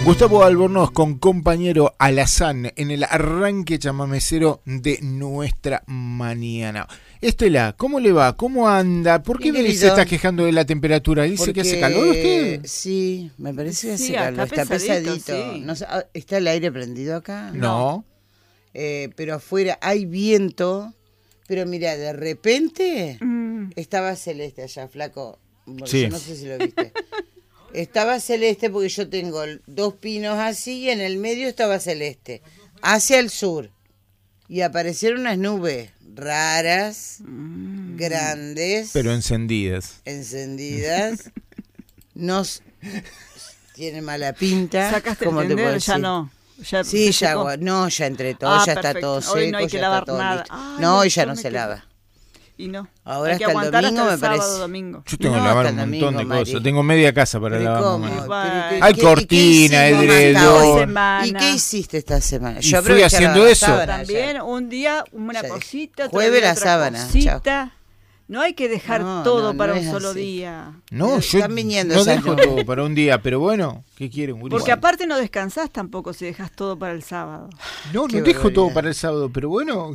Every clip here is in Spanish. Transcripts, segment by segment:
Gustavo Albornoz con compañero Alazán en el arranque chamamecero de nuestra mañana. Estela, ¿cómo le va? ¿Cómo anda? ¿Por qué se está quejando de la temperatura? ¿Dice que hace calor usted? Sí, me parece que hace calor. Está pesadito. Sí. No, ¿está el aire prendido acá? No. Pero afuera hay viento. Pero mira, de repente estaba celeste allá, flaco. Sí. Yo no sé si lo viste. Estaba celeste porque yo tengo 2 pinos así y en el medio estaba celeste. Hacia el sur. Y aparecieron unas nubes raras, grandes. Pero encendidas. Tiene mala pinta. ¿Sacaste ¿Cómo el te puedo tender? Ya decir? no. Ya Sí, ya entre todo, ya perfecto. está todo seco. Hoy no hay que ya lavar está todo nada. listo. Ay, No, hoy esto ya no me se queda- lava. Y no. Ahora hay que hasta el aguantar domingo, hasta el me parece. sábado, domingo. Yo tengo que No, lavar hasta un el montón domingo, de cosas. Mari. Tengo media casa para Pero lavar. ¿cómo? mamá. Igual. Hay ¿Qué cortina, hicimos hasta hoy? edredón. ¿Y qué hiciste esta semana? Y Yo fui aproveché a haciendo lavar la eso. sábana También ayer. un día una Sí. cosita, otro Jueves día la otra sábana, cosita. No hay que dejar No, todo no, para no un es solo así. día. No, yo Están viniendo no esas dejo nubes. todo para un día, pero bueno, ¿qué quieren? Porque aparte no descansás tampoco si dejas todo para el sábado. No Qué dejo todo barbaridad. para el sábado, pero bueno,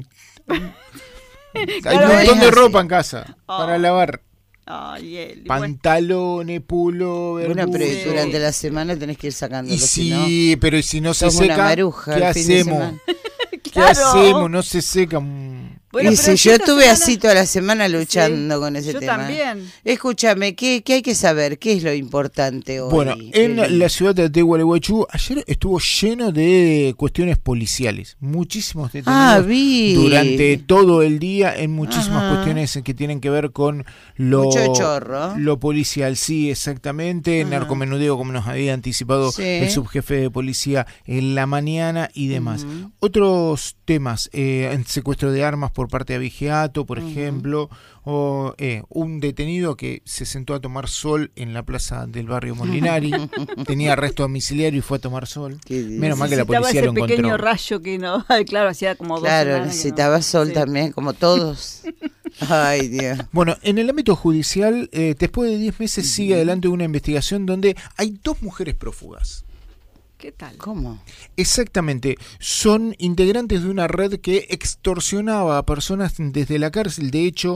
hay Claro, un montón es de así. ropa en casa para lavar. Ay, Eli, Pantalones, pullover, Bueno, pero Sí. durante la semana tenés que ir sacándolo. Y si sí, pero ¿y si no se sos una seca? maruja ¿Qué el fin de hacemos? semana. ¿Qué Claro. hacemos? No se seca. Bueno, y pero si si yo esta estuve semana- así toda la semana luchando con ese yo tema. también. Escúchame, ¿qué hay que saber? ¿Qué es lo importante hoy? Bueno, en Eli? la ciudad de Gualeguaychú ayer estuvo lleno de cuestiones policiales. Muchísimos detenidos vi. durante todo el día en muchísimas Ajá. cuestiones que tienen que ver con lo, Mucho chorro. lo policial. Sí, exactamente. Ajá. Narcomenudeo, como nos había anticipado Sí. el subjefe de policía en la mañana y demás. Ujú. Otros temas, en secuestro de armas por parte de Abigeato, por ejemplo, o un detenido que se sentó a tomar sol en la plaza del barrio Molinari, tenía arresto domiciliario y fue a tomar sol. Qué bien. Menos mal que la Necesitaba policía ese lo encontró. pequeño rayo que no, claro, hacía como 2 Claro, semanas que necesitaba no. sol Sí. también, como todos. Ay, Dios. Bueno, en el ámbito judicial, después de 10 meses sigue adelante una investigación donde hay 2 mujeres prófugas. ¿Qué tal? ¿Cómo? Exactamente, son integrantes de una red que extorsionaba a personas desde la cárcel. De hecho,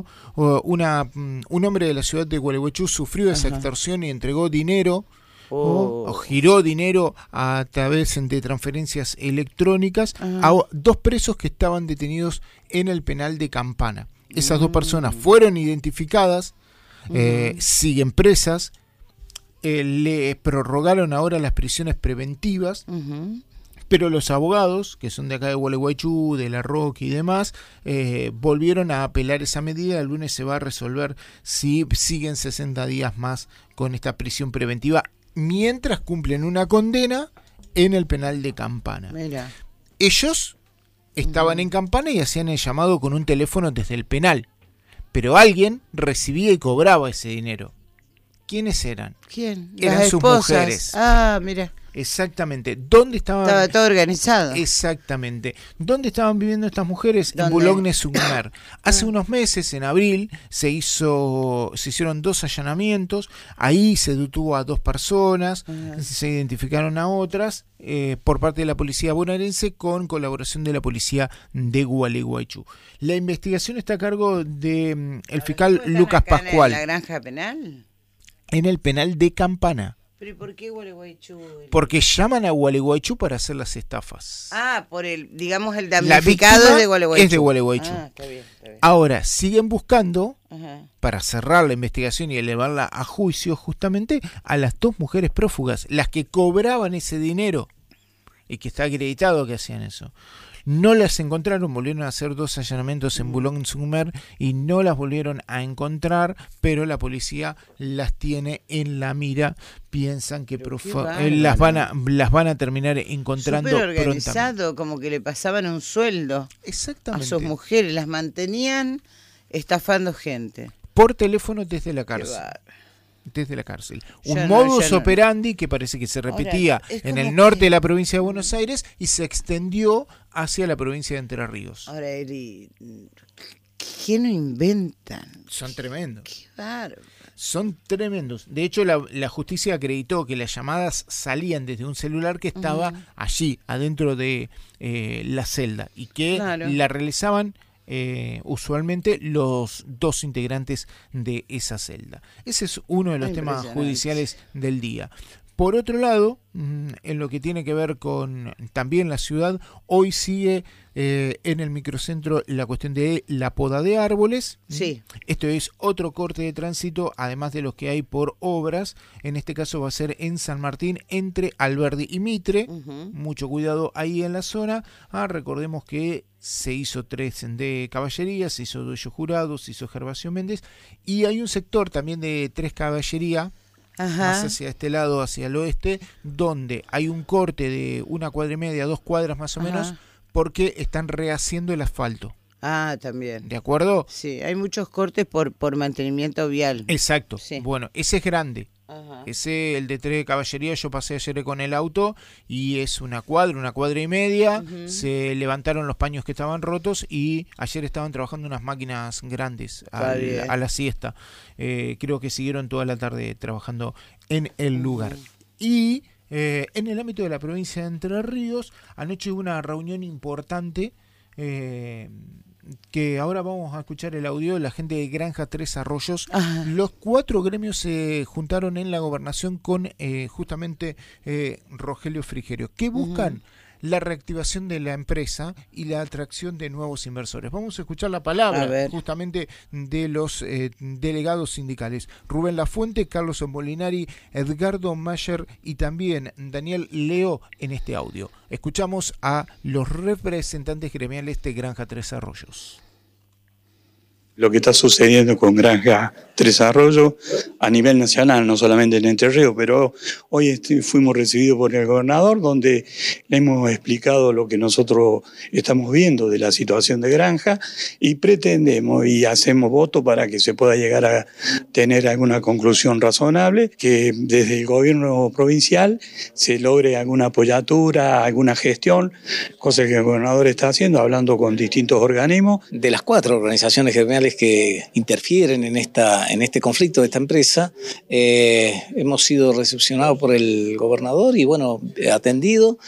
un hombre de la ciudad de Gualeguaychú sufrió esa extorsión y entregó dinero, o giró dinero a través de transferencias electrónicas a 2 presos que estaban detenidos en el penal de Campana. Esas 2 personas fueron identificadas, siguen presas. Le prorrogaron ahora las prisiones preventivas, Ujú. pero los abogados, que son de acá de Gualeguaychú, de La Roca y demás, volvieron a apelar esa medida. El lunes se va a resolver si siguen 60 días más con esta prisión preventiva, mientras cumplen una condena en el penal de Campana. Mira. Ellos estaban en Campana y hacían el llamado con un teléfono desde el penal, pero alguien recibía y cobraba ese dinero. ¿Quiénes eran? ¿Quién? Eran Las sus esposas. mujeres. Ah, mira. Exactamente. ¿Dónde estaban? Estaba todo organizado. Exactamente. ¿Dónde estaban viviendo estas mujeres? En ¿Dónde? Boulogne-sur-Mer. Hace unos meses, en abril, se hicieron 2 allanamientos. Ahí se detuvo a 2 personas, se identificaron a otras por parte de la policía bonaerense con colaboración de la policía de Gualeguaychú. La investigación está a cargo de el fiscal ¿Están Lucas acá Pascual ¿En la granja penal? en el penal de Campana. ¿Pero y por qué Gualeguaychú? Porque llaman a Gualeguaychú para hacer las estafas. Ah, por el, digamos, el La damnificado víctima es de Gualeguaychú. es de Gualeguaychú. Ah, está bien, está bien. Ahora, siguen buscando, Ajá. para cerrar la investigación y elevarla a juicio, justamente a las 2 mujeres prófugas, las que cobraban ese dinero y que está acreditado que hacían eso. No las encontraron, volvieron a hacer 2 allanamientos en Boulogne-sur-Mer y no las volvieron a encontrar, pero la policía las tiene en la mira. Piensan que Pero qué bárbaro. las van a terminar encontrando Súper prontamente. organizado, como que le pasaban un sueldo a Exactamente. sus mujeres, las mantenían estafando gente. Por teléfono desde la Qué cárcel. bárbaro. Desde la cárcel. Ya Un no, modus ya no. operandi que parece que se repetía Ahora, es en como el norte que- de la provincia de Buenos Aires y se extendió hacia la provincia de Entre Ríos. Ahora, Eli, ¿Qué no inventan? Son tremendos. Qué bárbaro. Son tremendos. De hecho, la justicia acreditó que las llamadas salían desde un celular que estaba allí, adentro de la celda, y que la realizaban usualmente los dos integrantes de esa celda. Ese es uno de los temas judiciales del día. Por otro lado, en lo que tiene que ver con también la ciudad, hoy sigue en el microcentro la cuestión de la poda de árboles. Sí. Esto es otro corte de tránsito, además de los que hay por obras. En este caso va a ser en San Martín, entre Alberdi y Mitre. Mucho cuidado ahí en la zona. Recordemos que se hizo 3 de Caballería, se hizo Dueño Jurado, se hizo Gervasio Méndez, y hay un sector también de 3 Caballería, más hacia este lado, hacia el oeste, donde hay un corte de 1,5 cuadras, 2 cuadras más o menos, porque están rehaciendo el asfalto. También. ¿De acuerdo? Sí, hay muchos cortes por mantenimiento vial. Exacto. Sí. Bueno, ese es grande. Ese, el de 3 Caballería, yo pasé ayer con el auto y es 1 cuadra y media. Se levantaron los paños que estaban rotos y ayer estaban trabajando unas máquinas grandes a la siesta. Creo que siguieron toda la tarde trabajando en el lugar. Y en el ámbito de la provincia de Entre Ríos, anoche hubo una reunión importante que ahora vamos a escuchar el audio de la gente de Granja Tres Arroyos. Los 4 gremios se juntaron en la gobernación con justamente Rogelio Frigerio, que buscan la reactivación de la empresa y la atracción de nuevos inversores. Vamos a escuchar la palabra justamente de los delegados sindicales. Rubén Lafuente, Carlos Molinari, Edgardo Mayer y también Daniel Leo en este audio. Escuchamos a los representantes gremiales de Granja Tres Arroyos. Lo que está sucediendo con Granja Tres Arroyos a nivel nacional, no solamente en Entre Ríos, pero hoy fuimos recibidos por el gobernador, donde le hemos explicado lo que nosotros estamos viendo de la situación de Granja y pretendemos y hacemos voto para que se pueda llegar a tener alguna conclusión razonable, que desde el gobierno provincial se logre alguna apoyatura, alguna gestión, cosa que el gobernador está haciendo, hablando con distintos organismos. De las 4 organizaciones gremiales que interfieren en este conflicto de esta empresa, hemos sido recepcionados por el gobernador y bueno, atendido.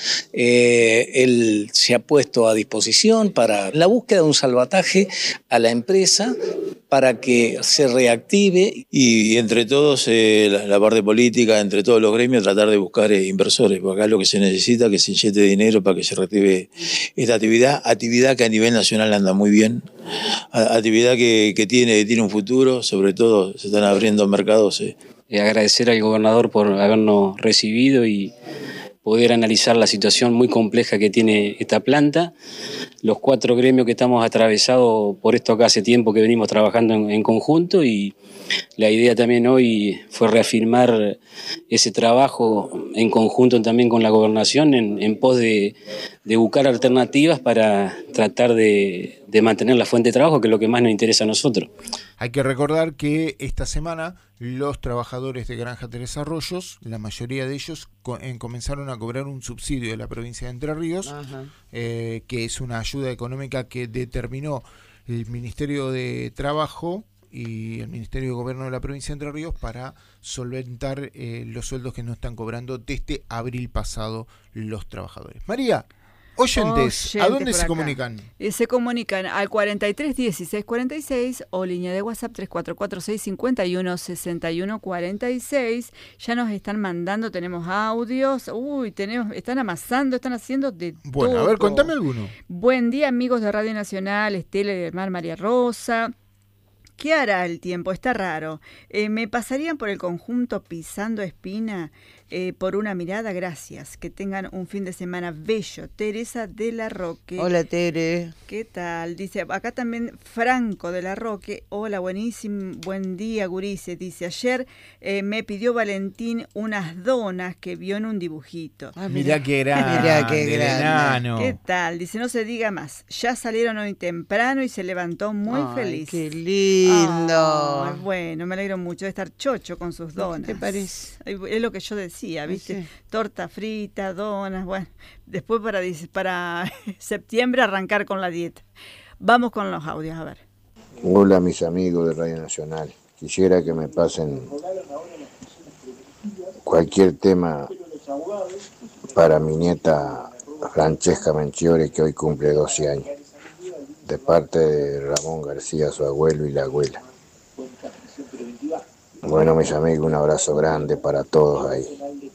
Él se ha puesto a disposición para la búsqueda de un salvataje a la empresa para que se reactive. Y entre todos, la parte política, entre todos los gremios, tratar de buscar inversores, porque acá lo que se necesita es que se inyecte dinero para que se reactive esta actividad que a nivel nacional anda muy bien, actividad que tiene un futuro, sobre todo se están abriendo mercados. Agradecer al gobernador por habernos recibido y poder analizar la situación muy compleja que tiene esta planta. Los 4 gremios que estamos atravesados por esto acá hace tiempo que venimos trabajando en conjunto, y la idea también hoy fue reafirmar ese trabajo en conjunto también con la gobernación en pos de buscar alternativas para tratar de mantener la fuente de trabajo, que es lo que más nos interesa a nosotros. Hay que recordar que esta semana los trabajadores de Granja Tres Arroyos, la mayoría de ellos comenzaron a cobrar un subsidio de la provincia de Entre Ríos, que es una ayuda económica que determinó el Ministerio de Trabajo y el Ministerio de Gobierno de la provincia de Entre Ríos para solventar los sueldos que no están cobrando desde abril pasado los trabajadores. María, oyentes, ¿a dónde se comunican? Se comunican al 43 16 46 o línea de WhatsApp 3446 51 61 46. Ya nos están mandando, tenemos audios, están amasando, están haciendo de todo. Bueno, a ver, contame alguno. Buen día, amigos de Radio Nacional, Estela del Mar, María Rosa. ¿Qué hará el tiempo? Está raro. ¿Me pasarían por el conjunto Pisando Espina por una mirada? Gracias. Que tengan un fin de semana bello. Teresa de la Roque. Hola, Tere. ¿Qué tal? Dice, acá también Franco de la Roque. Hola, buenísimo. Buen día, gurises. Dice, ayer me pidió Valentín unas donas que vio en un dibujito. Mirá qué grande. Mirá qué grande. ¿Qué tal? Dice, no se diga más. Ya salieron hoy temprano y se levantó muy feliz. Qué lindo. Bueno, me alegro mucho de estar chocho con sus donas. ¿Te parece? Es lo que yo decía, ¿viste? Sí. Torta frita, donas, bueno. Después para septiembre arrancar con la dieta. Vamos con los audios, a ver. Hola mis amigos de Radio Nacional. Quisiera que me pasen cualquier tema para mi nieta Francesca Menchiore, que hoy cumple 12 años, de parte de Ramón García, su abuelo y la abuela. Bueno, mis amigos, un abrazo grande para todos ahí.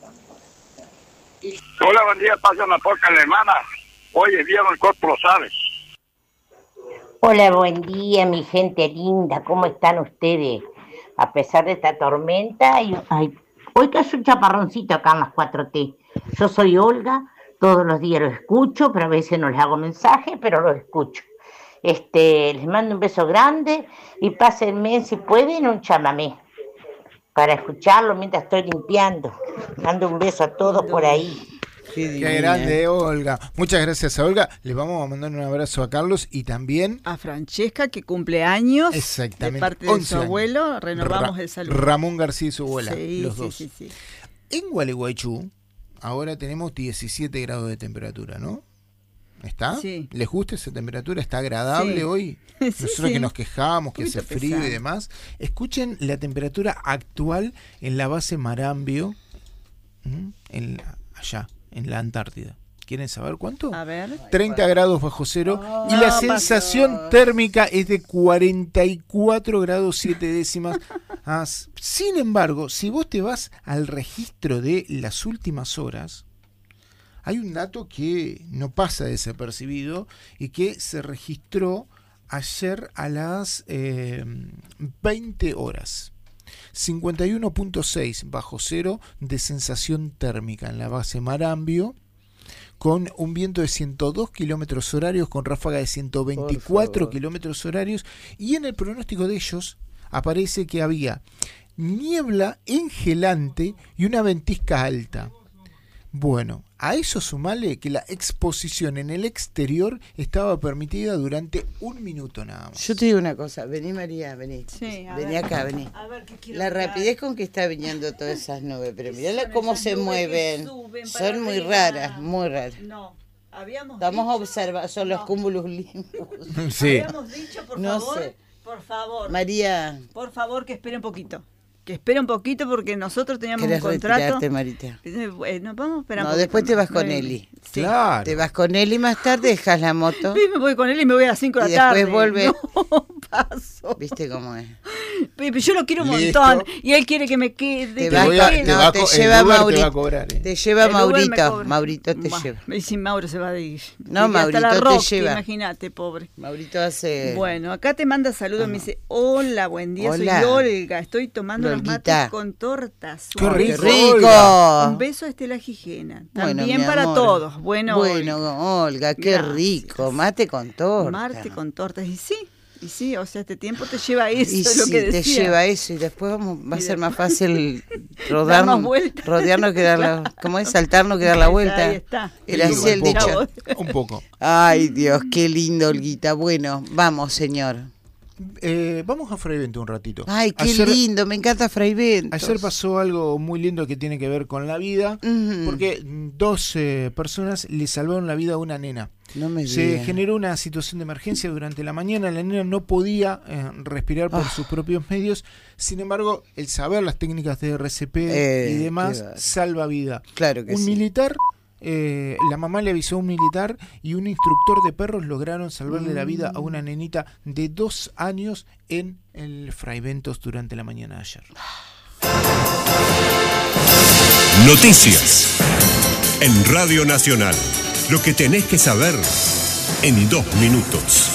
Hola, buen día, paso la porca alemana. Hoy es día del Corpo Rosales. Hola, buen día, mi gente linda. ¿Cómo están ustedes? A pesar de esta tormenta, hoy que hace un chaparroncito acá en las 4T. Yo soy Olga, todos los días lo escucho, pero a veces no les hago mensaje, pero lo escucho. Les mando un beso grande y pásenme, si pueden, un chamamé para escucharlo mientras estoy limpiando. Mando un beso a todos por ahí. Qué grande, Olga. Muchas gracias a Olga. Les vamos a mandar un abrazo a Carlos y también a Francesca, que cumple años. Exactamente. De parte de su abuelo. Renovamos el saludo. Ramón García y su abuela, sí, los sí, dos. Sí. En Gualeguaychú ahora tenemos 17 grados de temperatura, ¿no? ¿Está? Sí. ¿Les gusta esa temperatura? ¿Está agradable hoy? Nosotros que nos quejamos, que hace frío y demás. Escuchen la temperatura actual en la base Marambio, allá, en la Antártida. ¿Quieren saber cuánto? A ver. 30 grados bajo cero. Y la sensación térmica es de 44 grados 7 décimas. Sin embargo, si vos te vas al registro de las últimas horas, hay un dato que no pasa desapercibido y que se registró ayer a las 20 horas. 51.6 bajo cero de sensación térmica en la base Marambio, con un viento de 102 kilómetros horarios, con ráfaga de 124 kilómetros horarios, y en el pronóstico de ellos aparece que había niebla engelante y una ventisca alta. Bueno, a eso sumale que la exposición en el exterior estaba permitida durante 1 minuto nada más. Yo te digo una cosa, vení María, vení. Sí, vení acá, vení. A ver, ¿qué quiero la mirar? Rapidez con que está viniendo todas esas nubes, pero mirá cómo se mueven. Son muy raras, muy raras. No, habíamos Estamos dicho, observando, son los cúmulos limbos. Sí. Habíamos dicho, No sé. por favor. María. Por favor, que espere un poquito. Que espere un poquito porque nosotros teníamos un ¿Querés contrato. retirarte, Marita? Nos vamos a esperar. No, después te vas con Eli. Sí. Claro. Te vas con Eli más tarde, dejas la moto. Sí, me voy con él y me voy a las 5 de Y la tarde. después vuelve. No, paso. ¿Viste cómo es? Pero yo lo quiero un Listo. montón y él quiere que me quede. Te que va- me te quede. va- te lleva el Uber Mauri. te va a cobrar, Te lleva El Uber me Maurito. cobra. Maurito te Buah, lleva. Y si Mauro se va de ir. No, Llegué hasta la Maurito te Roque, lleva. Imagínate, pobre. Maurito hace. Bueno, acá te manda saludos, me dice, hola, buen día, Hola. soy Olga, estoy tomando los Lolguita. mates con tortas. ¡Qué ¡Qué rico! rico! Un beso a Estela Gijena. Bueno, También mi para amor. todos. Bueno, Olga, qué Gracias. rico. Mate con torta. Marte con tortas. Y sí, o sea, este tiempo te lleva a eso, Y es lo sí, que te decía. lleva eso y después va a ser más fácil Darnos vuelta. rodearnos que dar la, ¿cómo es? Saltarnos que dar la vuelta. Ahí está. Era Sí, así el un poco. dicho. Un poco. Ay, Dios, qué lindo, Olguita. Bueno, vamos, señor. Vamos a Fray Bento un ratito. Ay, qué Ayer- lindo, me encanta Fray Bentos. Ayer pasó algo muy lindo que tiene que ver con la vida, Ujú. porque 2 personas le salvaron la vida a una nena. No me Se digas. generó una situación de emergencia durante la mañana, la nena no podía respirar por sus propios medios, sin embargo, el saber las técnicas de RCP y demás qué va. salva vida. Claro que Un sí. militar, la mamá le avisó a un militar y un instructor de perros lograron salvarle la vida a una nenita de 2 años en el Fray Bentos durante la mañana de ayer. Noticias en Radio Nacional. Lo que tenés que saber en 2 minutos.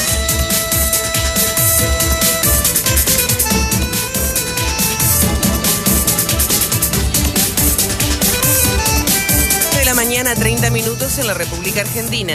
De la mañana, 30 minutos en la República Argentina.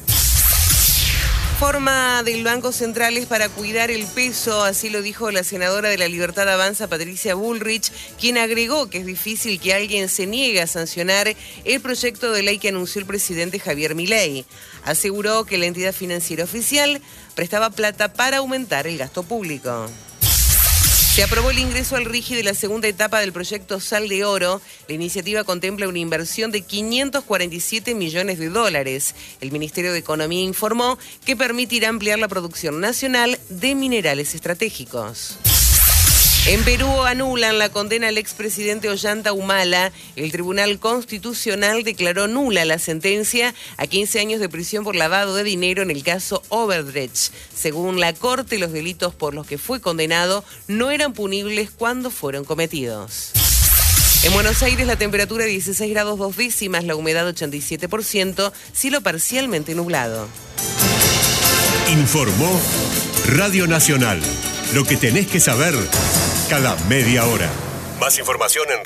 Forma del Banco Central es para cuidar el peso, así lo dijo la senadora de la Libertad Avanza, Patricia Bullrich, quien agregó que es difícil que alguien se niegue a sancionar el proyecto de ley que anunció el presidente Javier Milei. Aseguró que la entidad financiera oficial prestaba plata para aumentar el gasto público. Se aprobó el ingreso al RIGI de la segunda etapa del proyecto Sal de Oro. La iniciativa contempla una inversión de $547 millones. El Ministerio de Economía informó que permitirá ampliar la producción nacional de minerales estratégicos. En Perú anulan la condena al expresidente Ollanta Humala. El Tribunal Constitucional declaró nula la sentencia a 15 años de prisión por lavado de dinero en el caso Odebrecht. Según la Corte, los delitos por los que fue condenado no eran punibles cuando fueron cometidos. En Buenos Aires la temperatura 16 grados 2 décimas, la humedad 87%, cielo parcialmente nublado. Informó Radio Nacional. Lo que tenés que saber cada media hora. Más información en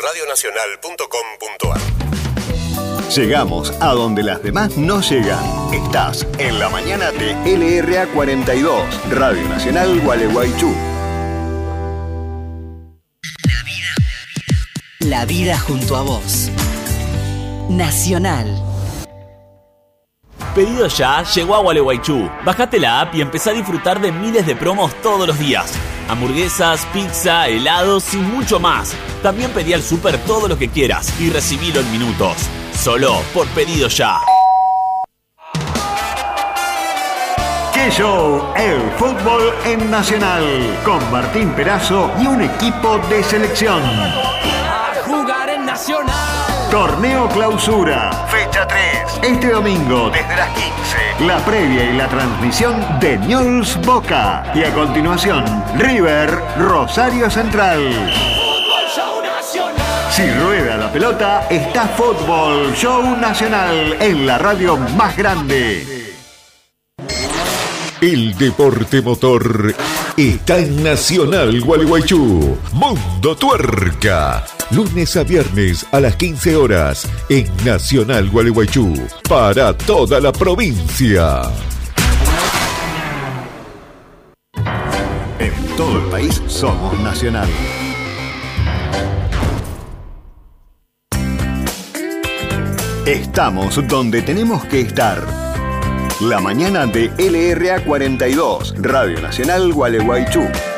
radionacional.com.ar. Llegamos a donde las demás no llegan. Estás en la mañana de LRA 42, Radio Nacional Gualeguaychú. La vida junto a vos. Nacional. Pedido Ya llegó a Gualeguaychú. Bajate la app y empezá a disfrutar de miles de promos todos los días. Hamburguesas, pizza, helados y mucho más. También pedí al súper todo lo que quieras y recibilo en minutos. Solo por Pedido Ya. ¡Qué show! El fútbol en Nacional. Con Martín Perazo y un equipo de selección. A jugar en Nacional. Torneo Clausura, fecha 3. Este domingo, desde las 15. La previa y la transmisión de Newell's Boca. Y a continuación, River Rosario Central. Fútbol Show Nacional. Si rueda la pelota, está Fútbol Show Nacional en la radio más grande. El deporte motor está en Nacional Gualeguaychú. Mundo Tuerca. Lunes a viernes a las 15 horas en Nacional Gualeguaychú. Para toda la provincia. En todo el país somos Nacional. Estamos donde tenemos que estar. La mañana de LRA 42, Radio Nacional Gualeguaychú.